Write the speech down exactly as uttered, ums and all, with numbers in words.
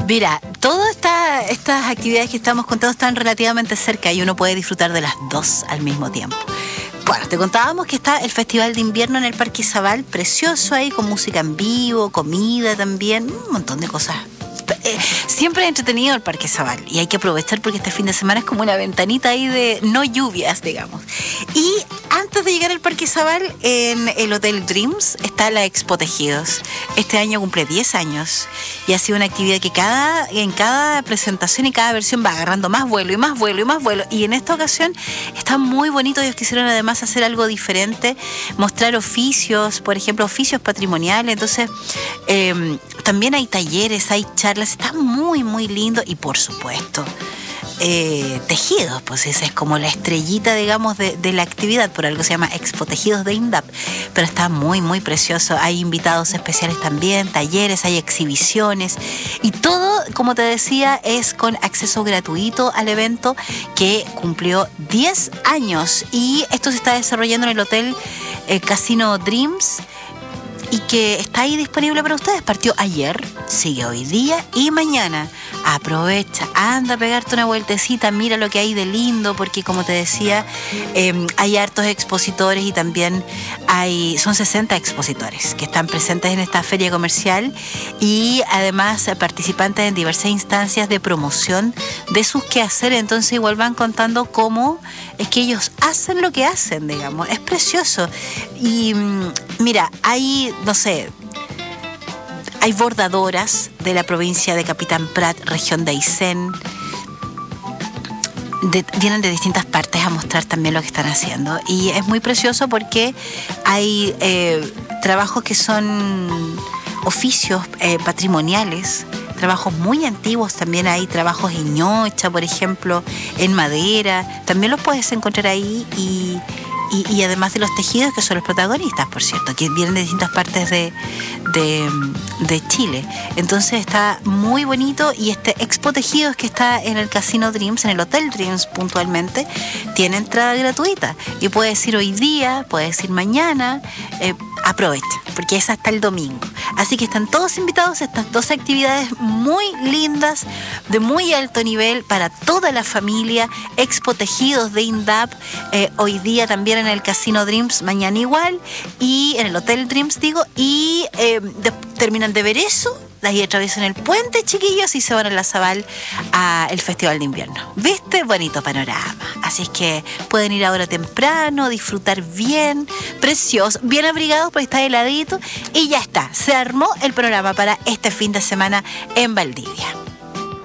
Mira, todas esta, estas actividades que estamos contando están relativamente cerca y uno puede disfrutar de las dos al mismo tiempo. Bueno, te contábamos que está el Festival de Invierno en el Parque Izabal, precioso ahí, con música en vivo, comida también, un montón de cosas. Eh, siempre es entretenido el Parque Izabal y hay que aprovechar porque este fin de semana es como una ventanita ahí de no lluvias, digamos. Y antes de llegar al Parque Izabal, en el Hotel Dreams está la Expo Tejidos. Este año cumple diez años y ha sido una actividad que cada, en cada presentación y cada versión va agarrando más vuelo y más vuelo y más vuelo. Y en esta ocasión está muy bonito. Ellos quisieron además hacer algo diferente, mostrar oficios, por ejemplo, oficios patrimoniales. Entonces, eh, también hay talleres, hay charlas. Está muy, muy lindo y, por supuesto, Eh, tejidos, pues esa es como la estrellita, digamos, de, de la actividad, por algo se llama Expo Tejidos de INDAP, pero está muy, muy precioso. Hay invitados especiales también, talleres, hay exhibiciones y todo, como te decía, es con acceso gratuito al evento que cumplió diez años y esto se está desarrollando en el Hotel eh, Casino Dreams y que está ahí disponible para ustedes. Partió ayer, sigue hoy día y mañana. Aprovecha, anda a pegarte una vueltecita, mira lo que hay de lindo, porque como te decía, eh, hay hartos expositores y también hay, son sesenta expositores que están presentes en esta feria comercial y además participantes en diversas instancias de promoción de sus quehaceres. Entonces igual van contando cómo es que ellos hacen lo que hacen, digamos. Es precioso. Y mira, hay, no sé, hay bordadoras de la provincia de Capitán Prat, región de Aysén. De, vienen de distintas partes a mostrar también lo que están haciendo. Y es muy precioso porque hay eh, trabajos que son oficios eh, patrimoniales, trabajos muy antiguos. También hay trabajos en ñocha, por ejemplo, en madera. También los puedes encontrar ahí y... Y, y además de los tejidos, que son los protagonistas, por cierto, que vienen de distintas partes de, de, de Chile. Entonces está muy bonito y este Expo Tejidos que está en el Casino Dreams, en el Hotel Dreams puntualmente, tiene entrada gratuita. Y puedes ir hoy día, puedes ir mañana, eh, aprovecha, porque es hasta el domingo. Así que están todos invitados a estas dos actividades muy lindas, de muy alto nivel para toda la familia. Expo Tejidos de INDAP, eh, hoy día también en el Casino Dreams, mañana igual, y en el Hotel Dreams, digo, y eh, de, terminan de ver eso, de ahí atraviesan el puente, chiquillos, y se van a la Zabal al Festival de Invierno. ¿Viste? Bonito panorama. Así es que pueden ir ahora temprano, disfrutar bien, precioso, bien abrigados porque está heladito, y ya está. Se armó el programa para este fin de semana en Valdivia.